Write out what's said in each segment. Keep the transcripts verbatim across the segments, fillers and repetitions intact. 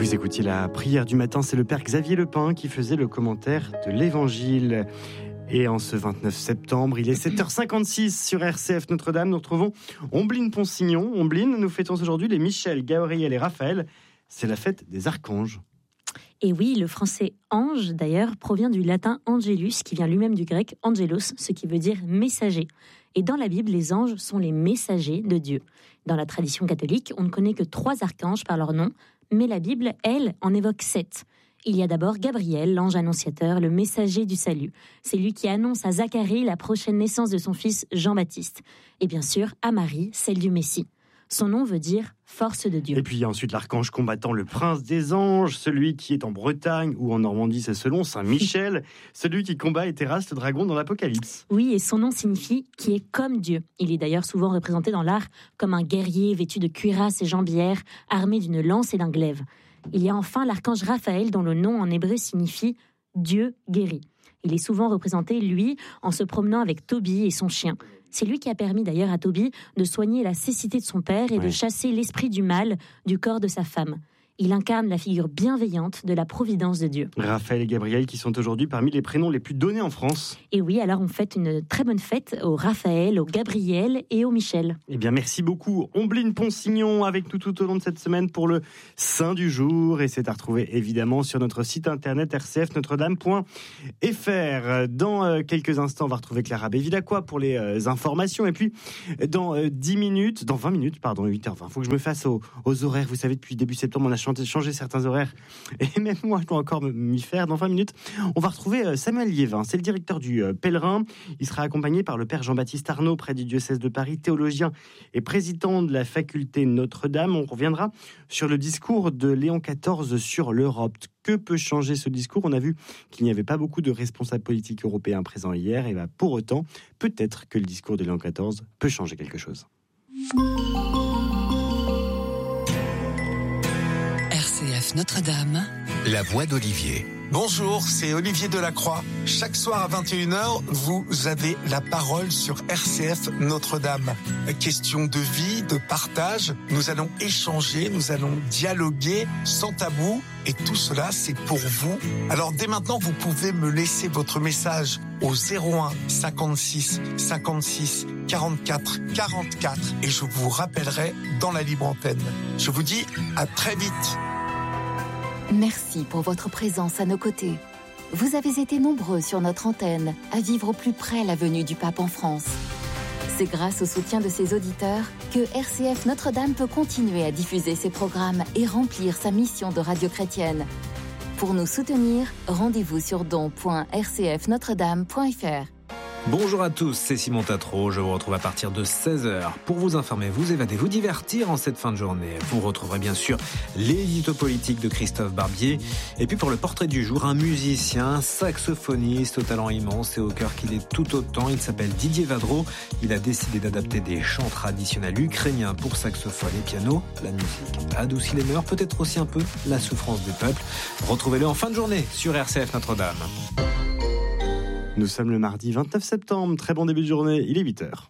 Vous écoutiez la prière du matin, c'est le père Xavier Lepin qui faisait le commentaire de l'Évangile. Et en ce vingt-neuf septembre, il est sept heures cinquante-six sur R C F Notre-Dame. Nous retrouvons Ombline Ponsignon. Ombline, nous fêtons aujourd'hui les Michel, Gabriel et Raphaël. C'est la fête des archanges. Et oui, le français ange, d'ailleurs, provient du latin angelus, qui vient lui-même du grec angelos, ce qui veut dire messager. Et dans la Bible, les anges sont les messagers de Dieu. Dans la tradition catholique, on ne connaît que trois archanges par leur nom, mais la Bible, elle, en évoque sept. Il y a d'abord Gabriel, l'ange annonciateur, le messager du salut. C'est lui qui annonce à Zacharie la prochaine naissance de son fils Jean-Baptiste. Et bien sûr, à Marie, celle du Messie. Son nom veut dire « force de Dieu ». Et puis il y a ensuite l'archange combattant, le prince des anges, celui qui est en Bretagne ou en Normandie, c'est selon Saint-Michel, celui qui combat et terrasse le dragon dans l'Apocalypse. Oui, et son nom signifie « qui est comme Dieu ». Il est d'ailleurs souvent représenté dans l'art comme un guerrier vêtu de cuirasse et jambières, armé d'une lance et d'un glaive. Il y a enfin l'archange Raphaël, dont le nom en hébreu signifie « Dieu guérit ». Il est souvent représenté, lui, en se promenant avec Tobie et son chien. C'est lui qui a permis d'ailleurs à Tobie de soigner la cécité de son père et ouais. de chasser l'esprit du mal du corps de sa femme. Il incarne la figure bienveillante de la providence de Dieu. Raphaël et Gabriel qui sont aujourd'hui parmi les prénoms les plus donnés en France. Et oui, alors on fête une très bonne fête au Raphaël, au Gabriel et au Michel. Eh bien, merci beaucoup Ombline Ponsignon avec nous tout au long de cette semaine pour le Saint du jour. Et c'est à retrouver évidemment sur notre site internet r c f notre dame point f r. Dans quelques instants, on va retrouver Clara Bévilacqua pour les informations. Et puis, dans dix minutes, dans vingt minutes, pardon, huit heures vingt, il faut que je me fasse aux, aux horaires. Vous savez, depuis début septembre, on a changer certains horaires et même moi je dois encore m'y faire. Dans vingt minutes on va retrouver Samuel Liévin, c'est le directeur du Pèlerin. Il sera accompagné par le père Jean-Baptiste Arnaud près du diocèse de Paris, théologien et président de la faculté Notre-Dame. On reviendra sur le discours de Léon quatorze sur l'Europe. Que peut changer ce discours? On a vu qu'il n'y avait pas beaucoup de responsables politiques européens présents hier et bah, pour autant peut-être que le discours de Léon quatorze peut changer quelque chose. R C F Notre-Dame, la voix d'Olivier. Bonjour, c'est Olivier Delacroix. Chaque soir à vingt et une heures, vous avez la parole sur R C F Notre-Dame. Question de vie, de partage. Nous allons échanger, nous allons dialoguer sans tabou. Et tout cela, c'est pour vous. Alors dès maintenant, vous pouvez me laisser votre message au zéro un cinquante-six cinquante-six quarante-quatre quarante-quatre et je vous rappellerai dans la libre antenne. Je vous dis à très vite. Merci pour votre présence à nos côtés. Vous avez été nombreux sur notre antenne à vivre au plus près la venue du pape en France. C'est grâce au soutien de ses auditeurs que R C F Notre-Dame peut continuer à diffuser ses programmes et remplir sa mission de radio chrétienne. Pour nous soutenir, rendez-vous sur don point r c f notre dame point f r. Bonjour à tous, c'est Simon Tatro, je vous retrouve à partir de seize heures pour vous informer, vous évader, vous divertir en cette fin de journée. Vous retrouverez bien sûr l'édito politique de Christophe Barbier. Et puis pour le portrait du jour, un musicien, saxophoniste au talent immense et au cœur qu'il est tout autant. Il s'appelle Didier Vadreau. Il a décidé d'adapter des chants traditionnels ukrainiens pour saxophone et piano. La musique adoucit les mœurs, peut-être aussi un peu la souffrance des peuples. Retrouvez-le en fin de journée sur R C F Notre-Dame. Nous sommes le mardi vingt-neuf septembre, très bon début de journée, il est huit heures.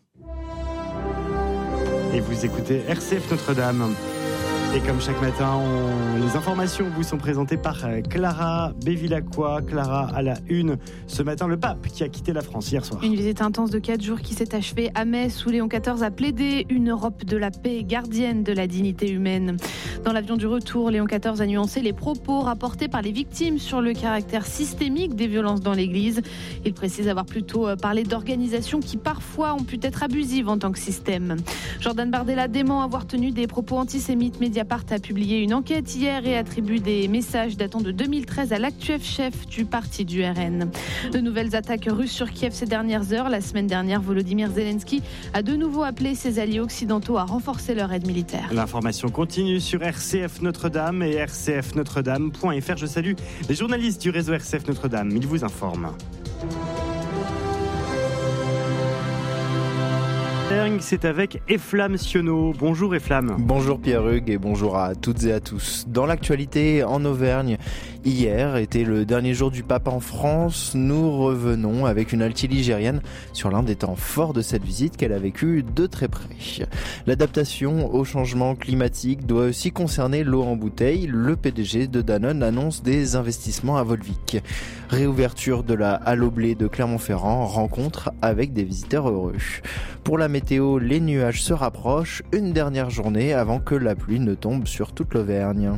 Et vous écoutez R C F Notre-Dame. Et comme chaque matin, on... les informations vous sont présentées par Clara Bévilacqua. Clara à la une. Ce matin, le pape qui a quitté la France hier soir. Une visite intense de quatre jours qui s'est achevée à Metz où Léon quatorze a plaidé une Europe de la paix, gardienne de la dignité humaine. Dans l'avion du retour, Léon quatorze a nuancé les propos rapportés par les victimes sur le caractère systémique des violences dans l'Église. Il précise avoir plutôt parlé d'organisations qui parfois ont pu être abusives en tant que système. Jordan Bardella dément avoir tenu des propos antisémites. Mediapart a publié une enquête hier et attribue des messages datant de deux mille treize à l'actuel chef du parti du R N. De nouvelles attaques russes sur Kiev ces dernières heures. La semaine dernière, Volodymyr Zelensky a de nouveau appelé ses alliés occidentaux à renforcer leur aide militaire. L'information continue sur R C F Notre-Dame et r c f notre dame point f r. Je salue les journalistes du réseau R C F Notre-Dame. Ils vous informent. Montagne, c'est avec Eflam Sionneau. Bonjour Eflam. Bonjour Pierre-Hugues et bonjour à toutes et à tous. Dans l'actualité en Auvergne, hier était le dernier jour du pape en France. Nous revenons avec une altiligérienne sur l'un des temps forts de cette visite qu'elle a vécu de très près. L'adaptation au changement climatique doit aussi concerner l'eau en bouteille. Le P D G de Danone annonce des investissements à Volvic. Réouverture de la Halle au blé de Clermont-Ferrand, rencontre avec des visiteurs heureux. Pour la météo, les nuages se rapprochent, une dernière journée avant que la pluie ne tombe sur toute l'Auvergne.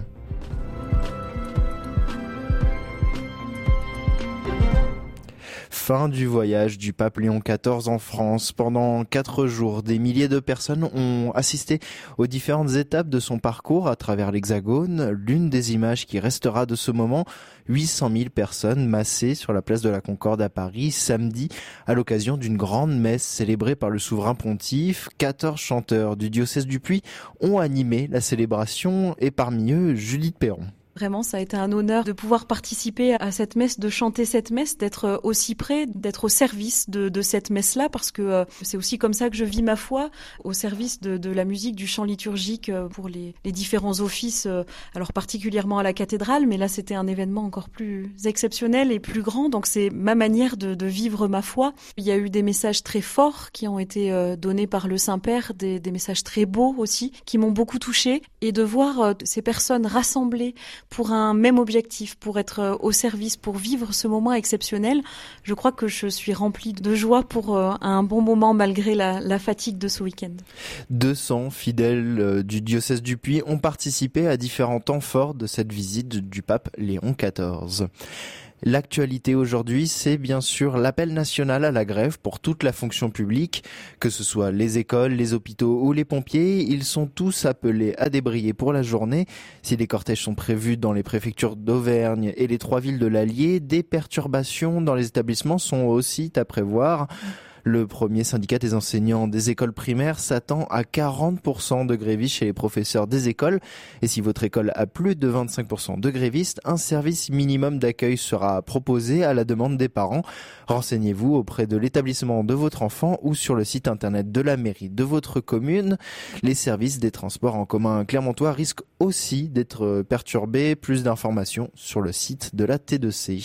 Fin du voyage du pape Léon quatorze en France. Pendant quatre jours, des milliers de personnes ont assisté aux différentes étapes de son parcours à travers l'Hexagone. L'une des images qui restera de ce moment, huit cent mille personnes massées sur la place de la Concorde à Paris samedi à l'occasion d'une grande messe célébrée par le souverain pontife. quatorze chanteurs du diocèse du Puy ont animé la célébration et parmi eux Judith Perron. Vraiment, ça a été un honneur de pouvoir participer à cette messe, de chanter cette messe, d'être aussi près, d'être au service de, de cette messe-là, parce que euh, c'est aussi comme ça que je vis ma foi, au service de, de la musique, du chant liturgique euh, pour les, les différents offices, euh, alors particulièrement à la cathédrale, mais là c'était un événement encore plus exceptionnel et plus grand, donc c'est ma manière de, de vivre ma foi. Il y a eu des messages très forts qui ont été euh, donnés par le Saint-Père, des, des messages très beaux aussi, qui m'ont beaucoup touchée, et de voir euh, ces personnes rassemblées pour un même objectif, pour être au service, pour vivre ce moment exceptionnel. Je crois que je suis remplie de joie pour un bon moment malgré la, la fatigue de ce week-end. deux cents fidèles du diocèse du Puy ont participé à différents temps forts de cette visite du pape Léon quatorze. L'actualité aujourd'hui, c'est bien sûr l'appel national à la grève pour toute la fonction publique, que ce soit les écoles, les hôpitaux ou les pompiers. Ils sont tous appelés à débrayer pour la journée. Si des cortèges sont prévus dans les préfectures d'Auvergne et les trois villes de l'Allier, des perturbations dans les établissements sont aussi à prévoir. Le premier syndicat des enseignants des écoles primaires s'attend à quarante pour cent de grévistes chez les professeurs des écoles. Et si votre école a plus de vingt-cinq pour cent de grévistes, un service minimum d'accueil sera proposé à la demande des parents. Renseignez-vous auprès de l'établissement de votre enfant ou sur le site internet de la mairie de votre commune. Les services des transports en commun clermontois risquent aussi d'être perturbés. Plus d'informations sur le site de la T deux C.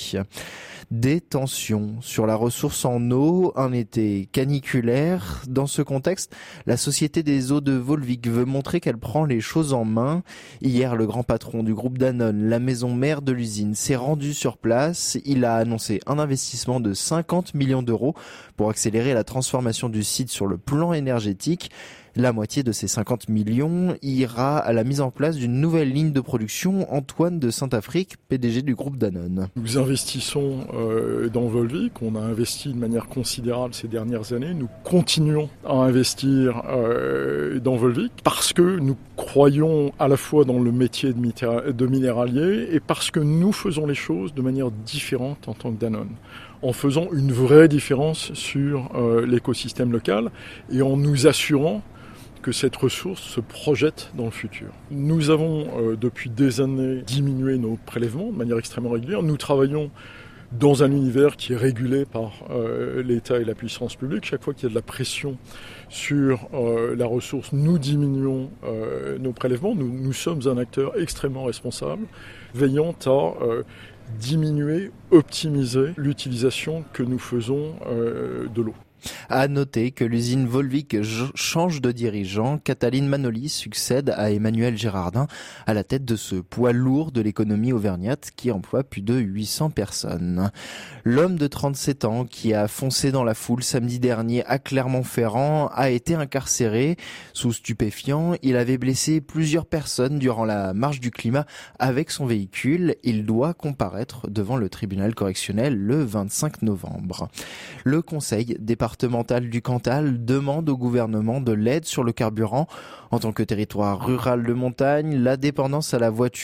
Des tensions sur la ressource en eau, un été caniculaire. Dans ce contexte, la Société des eaux de Volvic veut montrer qu'elle prend les choses en main. Hier, le grand patron du groupe Danone, la maison mère de l'usine, s'est rendu sur place. Il a annoncé un investissement de cinquante millions d'euros pour accélérer la transformation du site sur le plan énergétique. La moitié de ces cinquante millions ira à la mise en place d'une nouvelle ligne de production. Antoine de Saint-Afrique, P D G du groupe Danone. Nous investissons euh, dans Volvic, on a investi de manière considérable ces dernières années. Nous continuons à investir euh, dans Volvic parce que nous croyons à la fois dans le métier de, mitéra- de minéralier et parce que nous faisons les choses de manière différente en tant que Danone, en faisant une vraie différence sur euh, l'écosystème local et en nous assurant que cette ressource se projette dans le futur. Nous avons euh, depuis des années diminué nos prélèvements de manière extrêmement régulière. Nous travaillons dans un univers qui est régulé par euh, l'État et la puissance publique. Chaque fois qu'il y a de la pression sur euh, la ressource, nous diminuons euh, nos prélèvements. Nous, nous sommes un acteur extrêmement responsable, veillant à euh, diminuer, optimiser l'utilisation que nous faisons euh, de l'eau. À noter que l'usine Volvic change de dirigeant. Cataline Manoli succède à Emmanuel Gérardin à la tête de ce poids lourd de l'économie auvergnate qui emploie plus de huit cents personnes. L'homme de trente-sept ans qui a foncé dans la foule samedi dernier à Clermont-Ferrand a été incarcéré sous stupéfiants. Il avait blessé plusieurs personnes durant la marche du climat avec son véhicule. Il doit comparaître devant le tribunal correctionnel le vingt-cinq novembre. Le conseil départemental du Cantal demande au gouvernement de l'aide sur le carburant. En tant que territoire rural de montagne, la dépendance à la voiture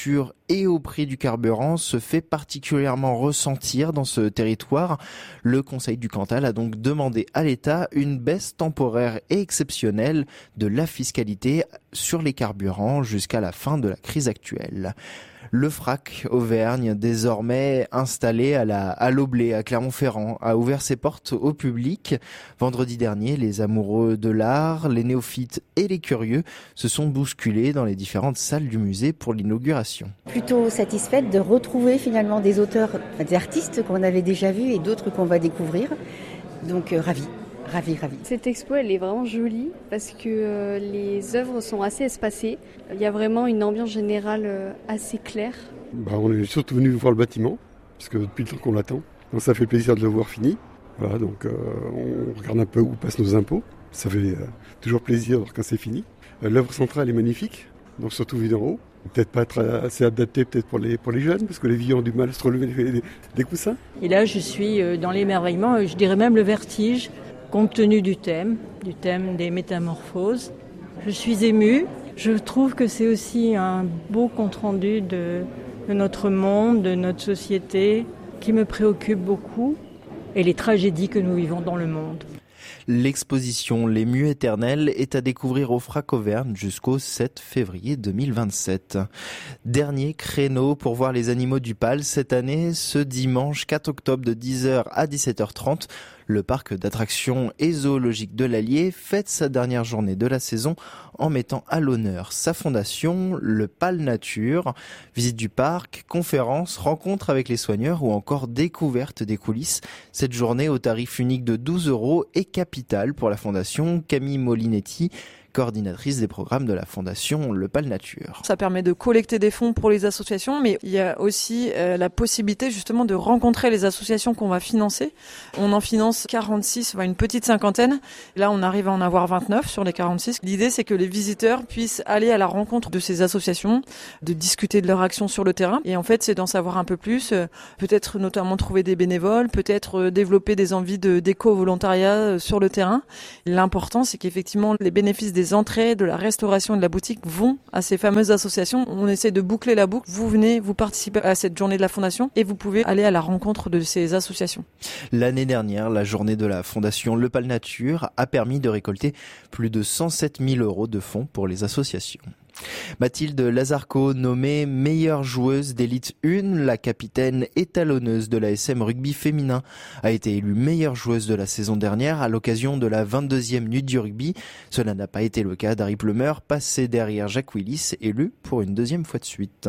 et au prix du carburant se fait particulièrement ressentir dans ce territoire. Le Conseil du Cantal a donc demandé à l'État une baisse temporaire et exceptionnelle de la fiscalité sur les carburants jusqu'à la fin de la crise actuelle. Le Frac Auvergne, désormais installé à la à l'Oblé, à Clermont-Ferrand, a ouvert ses portes au public. Vendredi dernier, les amoureux de l'art, les néophytes et les curieux se sont bousculés dans les différentes salles du musée pour l'inauguration. Plutôt satisfaite de retrouver finalement des auteurs, des artistes qu'on avait déjà vus et d'autres qu'on va découvrir. Donc euh, ravie. Ravi, ravi. Cette expo, elle est vraiment jolie parce que euh, les œuvres sont assez espacées. Il y a vraiment une ambiance générale euh, assez claire. Bah, on est surtout venu voir le bâtiment, parce que depuis le temps qu'on l'attend. Donc ça fait plaisir de le voir fini. Voilà, donc euh, on regarde un peu où passent nos impôts. Ça fait euh, toujours plaisir quand c'est fini. Euh, l'œuvre centrale est magnifique, donc surtout vue d'en haut. Peut-être pas être assez adapté peut-être pour les, pour les jeunes, parce que les vieux ont du mal à se relever des, des coussins. Et là, je suis dans l'émerveillement, je dirais même le vertige. Compte tenu du thème, du thème des métamorphoses, je suis émue. Je trouve que c'est aussi un beau compte-rendu de, de notre monde, de notre société, qui me préoccupe beaucoup, et les tragédies que nous vivons dans le monde. L'exposition Les Muets éternels est à découvrir au Frac Auvergne jusqu'au sept février deux mille vingt-sept. Dernier créneau pour voir les animaux du Pal cette année, ce dimanche quatre octobre de dix heures à dix-sept heures trente. Le parc d'attractions et zoologique de l'Allier fête sa dernière journée de la saison en mettant à l'honneur sa fondation, le Pal Nature. Visite du parc, conférences, rencontres avec les soigneurs ou encore découverte des coulisses. Cette journée au tarif unique de douze euros est capitale pour la fondation. Camille Molinetti, coordinatrice des programmes de la fondation Le Pal Nature. Ça permet de collecter des fonds pour les associations, mais il y a aussi euh, la possibilité justement de rencontrer les associations qu'on va financer. On en finance quarante-six, une petite cinquantaine. Là, on arrive à en avoir vingt-neuf sur les quarante-six. L'idée, c'est que les visiteurs puissent aller à la rencontre de ces associations, de discuter de leur action sur le terrain. Et en fait, c'est d'en savoir un peu plus, euh, peut-être notamment trouver des bénévoles, peut-être euh, développer des envies de d'éco-volontariat euh, sur le terrain. L'important, c'est qu'effectivement, les bénéfices des entrées, de la restauration et de la boutique vont à ces fameuses associations. On essaie de boucler la boucle. Vous venez, vous participez à cette journée de la Fondation et vous pouvez aller à la rencontre de ces associations. L'année dernière, la journée de la Fondation Le Pal Nature a permis de récolter plus de cent sept mille euros de fonds pour les associations. Mathilde Lazarco, nommée meilleure joueuse d'élite un, la capitaine étalonneuse de l'A S M rugby féminin, a été élue meilleure joueuse de la saison dernière à l'occasion de la vingt-deuxième nuit du rugby. Cela n'a pas été le cas d'Harry Plummer, passé derrière Jacques Willis, élu pour une deuxième fois de suite.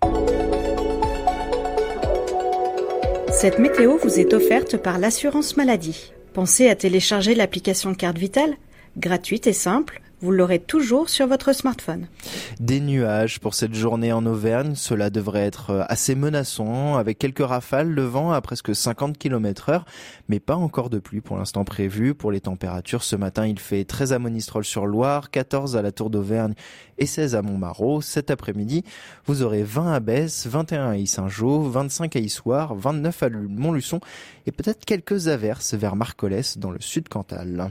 Cette météo vous est offerte par l'assurance maladie. Pensez à télécharger l'application Carte Vitale, gratuite et simple. Vous l'aurez toujours sur votre smartphone. Des nuages pour cette journée en Auvergne. Cela devrait être assez menaçant avec quelques rafales, le vent à presque cinquante kilomètres heure, mais pas encore de pluie pour l'instant prévu. Pour les températures, ce matin, il fait treize à Monistrol-sur-Loire, quatorze à la Tour d'Auvergne et seize à Montmarault. Cet après-midi, vous aurez vingt à Besse, vingt et un à Yssingeaux, vingt-cinq à Issoire, vingt-neuf à Montluçon et peut-être quelques averses vers Marcollès dans le sud Cantal.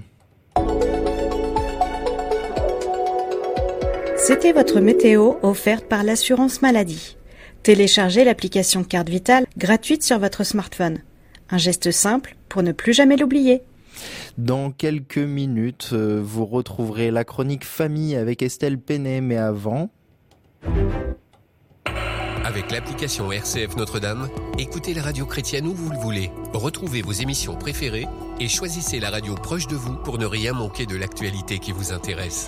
C'était votre météo offerte par l'assurance maladie. Téléchargez l'application Carte Vitale gratuite sur votre smartphone. Un geste simple pour ne plus jamais l'oublier. Dans quelques minutes, vous retrouverez la chronique famille avec Estelle Penet, mais avant... Avec l'application R C F Notre-Dame, écoutez la radio chrétienne où vous le voulez. Retrouvez vos émissions préférées et choisissez la radio proche de vous pour ne rien manquer de l'actualité qui vous intéresse.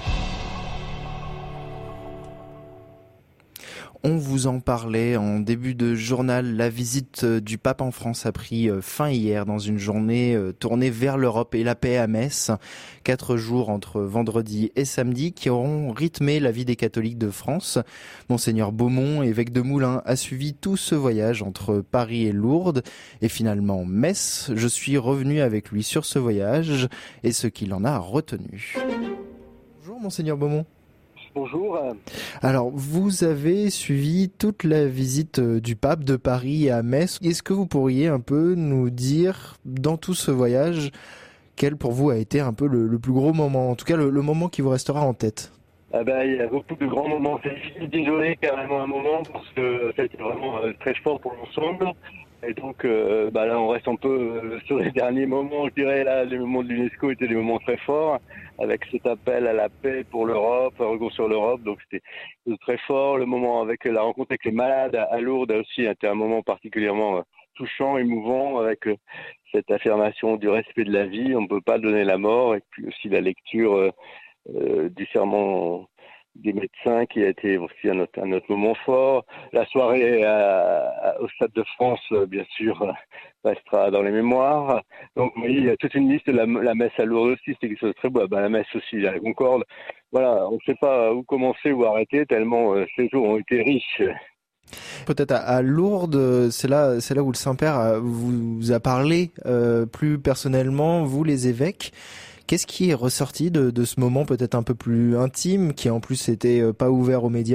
On vous en parlait en début de journal. La visite du pape en France a pris fin hier dans une journée tournée vers l'Europe et la paix à Metz. Quatre jours entre vendredi et samedi qui auront rythmé la vie des catholiques de France. Monseigneur Beaumont, évêque de Moulins, a suivi tout ce voyage entre Paris et Lourdes et finalement Metz. Je suis revenu avec lui sur ce voyage et ce qu'il en a retenu. Bonjour Monseigneur Beaumont. Bonjour. Alors, vous avez suivi toute la visite du pape de Paris à Metz. Est-ce que vous pourriez un peu nous dire, dans tout ce voyage, quel pour vous a été un peu le, le plus gros moment, en tout cas le, le moment qui vous restera en tête ? Ah ben, il y a beaucoup de grands moments. C'est difficile d'isoler carrément un moment parce que ça a été vraiment euh, très fort pour l'ensemble. Et donc, euh, bah là, on reste un peu euh, sur les derniers moments. Je dirais là, les moments de l'UNESCO étaient des moments très forts, avec cet appel à la paix pour l'Europe, à reconstruire l'Europe. Donc, c'était très fort. Le moment avec la rencontre avec les malades à, à Lourdes a aussi été un moment particulièrement euh, touchant, émouvant, avec euh, cette affirmation du respect de la vie. On ne peut pas donner la mort. Et puis aussi la lecture euh, euh, du serment des médecins qui a été aussi un autre, un autre moment fort. La soirée à, à, au Stade de France, bien sûr, restera dans les mémoires. Donc oui, il y a toute une liste. La, la messe à Lourdes aussi, c'était quelque chose de très beau. Ben, la messe aussi à la Concorde. Voilà, on ne sait pas où commencer, où arrêter, tellement euh, ces jours ont été riches. Peut-être à, à Lourdes, c'est là, c'est là où le Saint-Père vous a parlé euh, plus personnellement, vous les évêques. Qu'est-ce qui est ressorti de, de ce moment peut-être un peu plus intime, qui en plus n'était pas ouvert aux médias ?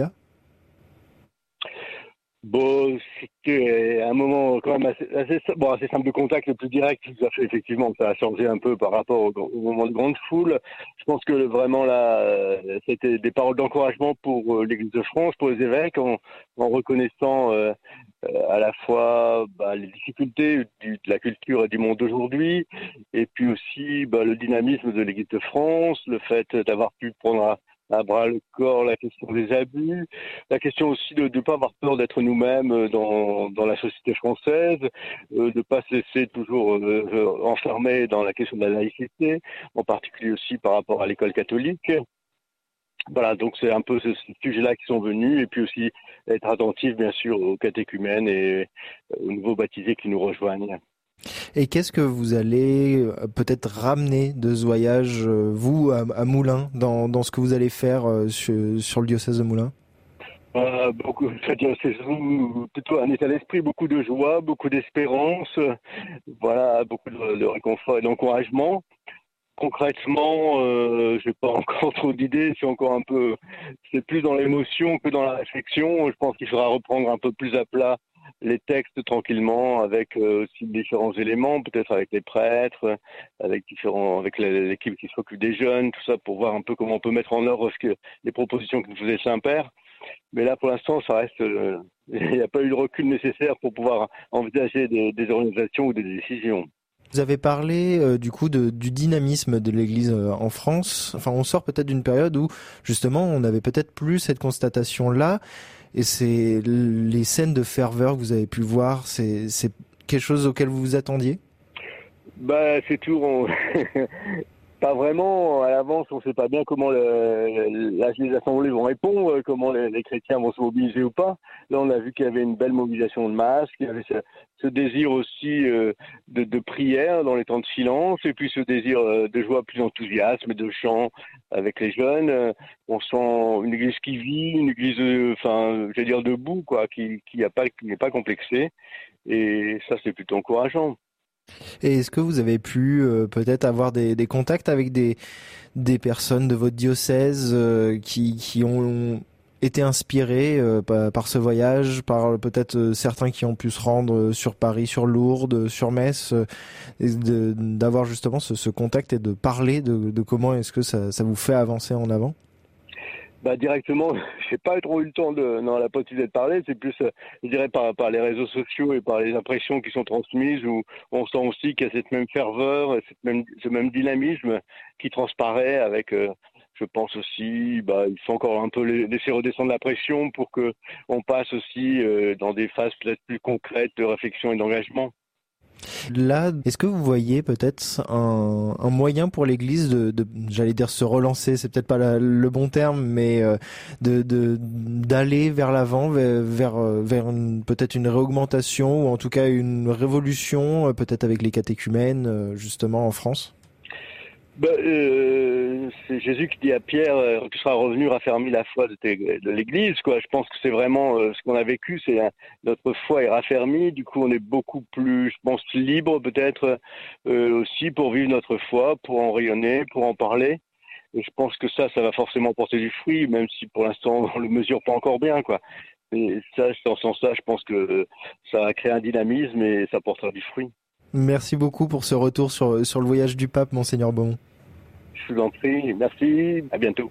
Bon, c'était un moment quand même assez, assez, bon, assez simple de contact, le plus direct. Ça fait effectivement, ça a changé un peu par rapport au, au moment de grande foule. Je pense que vraiment là, c'était des paroles d'encouragement pour l'Église de France, pour les évêques, en, en reconnaissant euh, à la fois bah, les difficultés du, de la culture et du monde d'aujourd'hui, et puis aussi bah, le dynamisme de l'Église de France, le fait d'avoir pu prendre à à bras le corps la question des abus, la question aussi de ne pas avoir peur d'être nous-mêmes dans, dans la société française, euh, de ne pas se laisser toujours euh, enfermer dans la question de la laïcité, en particulier aussi par rapport à l'école catholique. Voilà, donc c'est un peu ce, ce sujet-là qui sont venus, et puis aussi être attentif bien sûr aux catéchumènes et aux nouveaux baptisés qui nous rejoignent. Et qu'est-ce que vous allez euh, peut-être ramener de ce voyage, euh, vous, à, à Moulins, dans, dans ce que vous allez faire euh, sur, sur le diocèse de Moulins ? euh, beaucoup, C'est-à-dire, c'est plutôt un état d'esprit, beaucoup de joie, beaucoup d'espérance, voilà, beaucoup de, de réconfort et d'encouragement. Concrètement, euh, je n'ai pas encore trop d'idées, c'est encore un peu, c'est plus dans l'émotion que dans la réflexion. Je pense qu'il faudra reprendre un peu plus à plat les textes tranquillement, avec euh, aussi différents éléments, peut-être avec les prêtres, avec différents, avec l'équipe qui s'occupe des jeunes, tout ça, pour voir un peu comment on peut mettre en œuvre ce que, les propositions que nous faisait Saint-Père. Mais là, pour l'instant, ça reste, euh, il n'y a pas eu le recul nécessaire pour pouvoir envisager des, des organisations ou des décisions. Vous avez parlé euh, du coup de, du dynamisme de l'Église euh, en France. Enfin, on sort peut-être d'une période où justement on n'avait peut-être plus cette constatation-là. Et c'est les scènes de ferveur que vous avez pu voir, c'est, c'est quelque chose auquel vous vous attendiez ? Bah, c'est toujours... On... Pas vraiment, à l'avance, on ne sait pas bien comment le, la, les assemblées vont répondre, comment les, les chrétiens vont se mobiliser ou pas. Là, on a vu qu'il y avait une belle mobilisation de masse, qu'il y avait ce, ce désir aussi euh, de, de prière dans les temps de silence, et puis ce désir euh, de joie plus enthousiasme, de chant avec les jeunes. Euh, on sent une église qui vit, une église, enfin, euh, je veux dire debout, quoi, qui, qui a pas, qui n'est pas complexée. Et ça, c'est plutôt encourageant. Et est-ce que vous avez pu euh, peut-être avoir des, des contacts avec des, des personnes de votre diocèse euh, qui, qui ont été inspirées euh, par, par ce voyage, par peut-être euh, certains qui ont pu se rendre sur Paris, sur Lourdes, sur Metz, euh, de, d'avoir justement ce, ce contact et de parler de, de comment est-ce que ça, ça vous fait avancer en avant ? Bah directement, j'ai pas trop eu le temps de, non, la possibilité de parler. C'est plus, je dirais, par, par les réseaux sociaux et par les impressions qui sont transmises, où on sent aussi qu'il y a cette même ferveur, cette même, ce même dynamisme qui transparaît avec, euh, je pense aussi, bah, il faut encore un peu laisser redescendre la pression pour que on passe aussi euh, dans des phases peut-être plus concrètes de réflexion et d'engagement. Là, est-ce que vous voyez peut-être un, un moyen pour l'Église de, de, j'allais dire se relancer, c'est peut-être pas la, le bon terme, mais euh, de, de d'aller vers l'avant, vers, vers, vers une, peut-être une réaugmentation ou en tout cas une révolution, peut-être avec les catéchumènes justement en France? Ben, euh, c'est Jésus qui dit à Pierre euh, tu seras revenu raffermi la foi de, tes, de l'Église, quoi. Je pense que c'est vraiment euh, ce qu'on a vécu, c'est euh, notre foi est raffermie. Du coup, on est beaucoup plus, je pense, libre peut-être euh, aussi pour vivre notre foi, pour en rayonner, pour en parler. Et je pense que ça, ça va forcément porter du fruit, même si pour l'instant on le mesure pas encore bien, quoi. Et ça, dans ce sens-là, je pense que ça va créer un dynamisme et ça portera du fruit. Merci beaucoup pour ce retour sur, sur le voyage du pape, Monseigneur Beaumont. Je vous en prie, merci, à bientôt.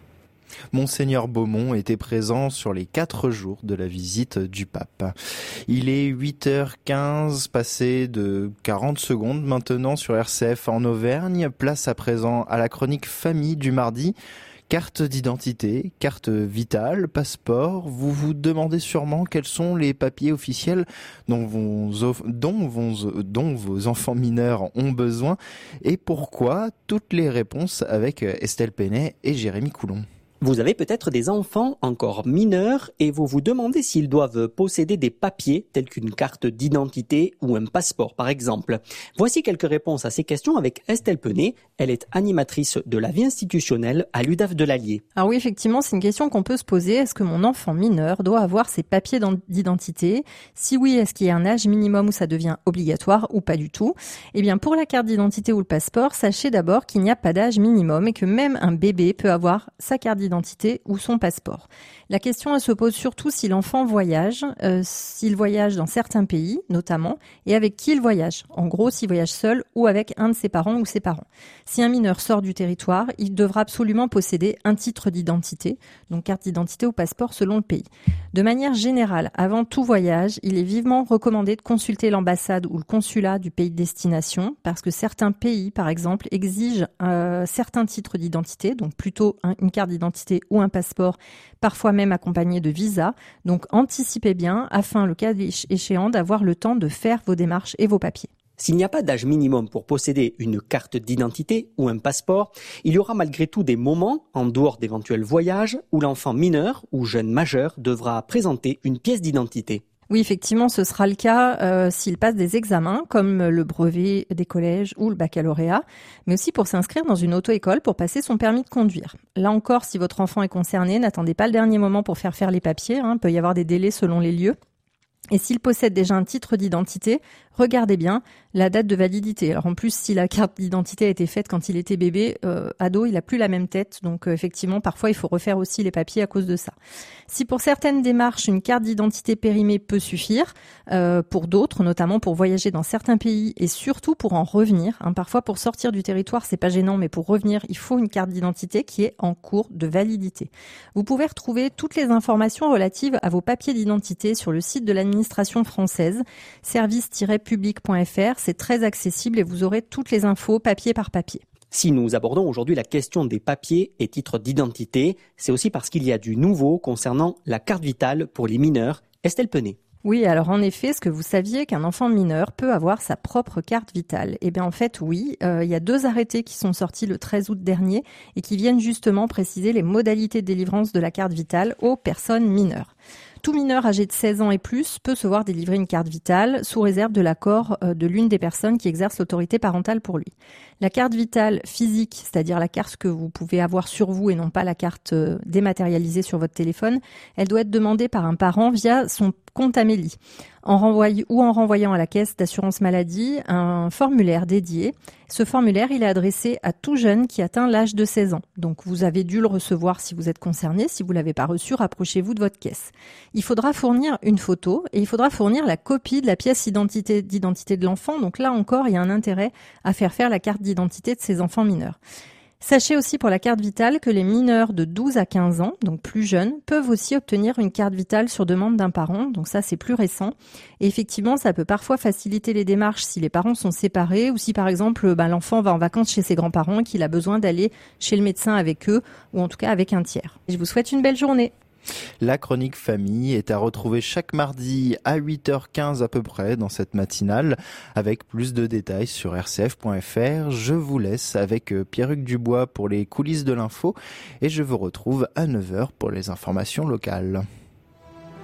Monseigneur Beaumont était présent sur les quatre jours de la visite du pape. Il est huit heures quinze, passé de quarante secondes maintenant sur R C F en Auvergne. Place à présent à la chronique famille du mardi. Carte d'identité, carte vitale, passeport. Vous vous demandez sûrement quels sont les papiers officiels dont vos, dont vos, dont vos enfants mineurs ont besoin et pourquoi. Toutes les réponses avec Estelle Penet et Jérémy Coulon. Vous avez peut-être des enfants encore mineurs et vous vous demandez s'ils doivent posséder des papiers tels qu'une carte d'identité ou un passeport par exemple. Voici quelques réponses à ces questions avec Estelle Penet. Elle est animatrice de la vie institutionnelle à l'U D A F de l'Allier. Alors oui, effectivement, c'est une question qu'on peut se poser. Est-ce que mon enfant mineur doit avoir ses papiers d'identité ? Si oui, est-ce qu'il y a un âge minimum où ça devient obligatoire ou pas du tout ? Eh bien, pour la carte d'identité ou le passeport, sachez d'abord qu'il n'y a pas d'âge minimum et que même un bébé peut avoir sa carte d'identité identité ou son passeport. La question elle se pose surtout si l'enfant voyage, euh, s'il voyage dans certains pays notamment, et avec qui il voyage. En gros, s'il voyage seul ou avec un de ses parents ou ses parents. Si un mineur sort du territoire, il devra absolument posséder un titre d'identité, donc carte d'identité ou passeport selon le pays. De manière générale, avant tout voyage, il est vivement recommandé de consulter l'ambassade ou le consulat du pays de destination, parce que certains pays, par exemple, exigent euh, certains titres d'identité, donc plutôt un, une carte d'identité ou un passeport, parfois même accompagné de visa. Donc anticipez bien afin, le cas échéant, d'avoir le temps de faire vos démarches et vos papiers. S'il n'y a pas d'âge minimum pour posséder une carte d'identité ou un passeport, il y aura malgré tout des moments, en dehors d'éventuels voyages, où l'enfant mineur ou jeune majeur devra présenter une pièce d'identité. Oui, effectivement, ce sera le cas euh, s'il passe des examens comme le brevet des collèges ou le baccalauréat, mais aussi pour s'inscrire dans une auto-école pour passer son permis de conduire. Là encore, si votre enfant est concerné, n'attendez pas le dernier moment pour faire faire les papiers, hein, il peut y avoir des délais selon les lieux. Et s'il possède déjà un titre d'identité, regardez bien la date de validité. Alors en plus, si la carte d'identité a été faite quand il était bébé, euh, ado, il a plus la même tête. Donc euh, effectivement, parfois, il faut refaire aussi les papiers à cause de ça. Si pour certaines démarches, une carte d'identité périmée peut suffire, euh, pour d'autres, notamment pour voyager dans certains pays et surtout pour en revenir, hein, parfois pour sortir du territoire, c'est pas gênant, mais pour revenir, il faut une carte d'identité qui est en cours de validité. Vous pouvez retrouver toutes les informations relatives à vos papiers d'identité sur le site de l'administration française, service tiret public point f r. C'est très accessible et vous aurez toutes les infos papier par papier. Si nous abordons aujourd'hui la question des papiers et titres d'identité, c'est aussi parce qu'il y a du nouveau concernant la carte vitale pour les mineurs. Estelle Penet. Oui, alors en effet, est-ce que vous saviez qu'un enfant mineur peut avoir sa propre carte vitale ? Eh bien en fait oui, euh, il y a deux arrêtés qui sont sortis le treize août dernier et qui viennent justement préciser les modalités de délivrance de la carte vitale aux personnes mineures. Tout mineur âgé de seize ans et plus peut se voir délivrer une carte vitale sous réserve de l'accord de l'une des personnes qui exerce l'autorité parentale pour lui. La carte vitale physique, c'est-à-dire la carte que vous pouvez avoir sur vous et non pas la carte dématérialisée sur votre téléphone, elle doit être demandée par un parent via son compte Amélie, en renvoyant ou en renvoyant à la caisse d'assurance maladie un formulaire dédié. Ce formulaire, il est adressé à tout jeune qui atteint l'âge de seize ans. Donc vous avez dû le recevoir si vous êtes concerné. Si vous ne l'avez pas reçu, rapprochez-vous de votre caisse. Il faudra fournir une photo et il faudra fournir la copie de la pièce d'identité, d'identité de l'enfant. Donc là encore, il y a un intérêt à faire faire la carte d'identité de ces enfants mineurs. Sachez aussi pour la carte vitale que les mineurs de douze à quinze ans, donc plus jeunes, peuvent aussi obtenir une carte vitale sur demande d'un parent. Donc ça, c'est plus récent. Et effectivement, ça peut parfois faciliter les démarches si les parents sont séparés ou si, par exemple, ben, l'enfant va en vacances chez ses grands-parents et qu'il a besoin d'aller chez le médecin avec eux ou en tout cas avec un tiers. Je vous souhaite une belle journée. La chronique famille est à retrouver chaque mardi à huit heures quinze à peu près dans cette matinale avec plus de détails sur r c f point f r. Je vous laisse avec Pierruc Dubois pour les coulisses de l'info et je vous retrouve à neuf heures pour les informations locales.